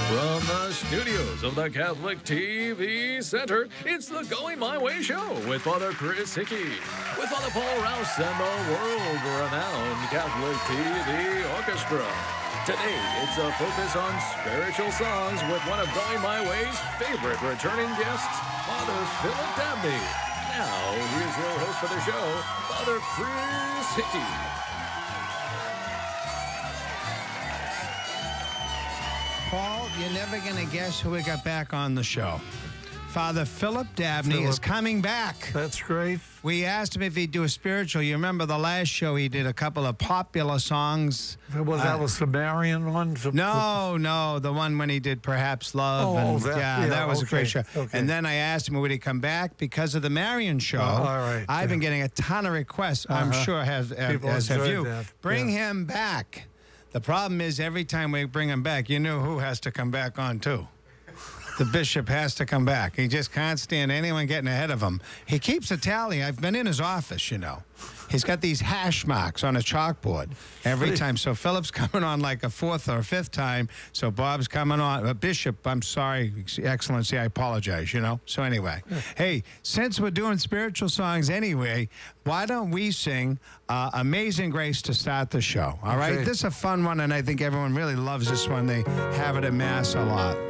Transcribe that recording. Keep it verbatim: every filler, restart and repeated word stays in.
From the studios of the Catholic T V Center, it's the Going My Way Show with Father Chris Hickey, with Father Paul Rouse and the world-renowned Catholic T V Orchestra. Today, it's a focus on spiritual songs with one of Going My Way's favorite returning guests, Father Philip Dabney. Now, here's your host for the show, Father Chris Hickey. Paul, you're never going to guess who we got back on the show. Father Philip Dabney Philip. is coming back. That's great. We asked him if he'd do a spiritual. You remember the last show he did a couple of popular songs. Well, that Uh, was the Marian one? The- No, no, the one when he did Perhaps Love. Oh, and, that- yeah, yeah, that was a okay, great show. okay. And then I asked him, would he come back because of the Marion show? Oh, all right, I've yeah. been getting a ton of requests. I'm Uh-huh. sure has, People as have enjoyed you. that, Bring yeah. him back. The problem is every time we bring him back, you know who has to come back on too. The bishop has to come back. He just can't stand anyone getting ahead of him. He keeps a tally. I've been in his office, you know. He's got these hash marks on a chalkboard every time. So Philip's coming on like a fourth or a fifth time. So Bob's coming on. Uh, Bishop, I'm sorry, Excellency, I apologize, you know. So anyway, hey, since we're doing spiritual songs anyway, why don't we sing uh, Amazing Grace to start the show, all right? Okay. This is a fun one, and I think everyone really loves this one. They have it at Mass a lot.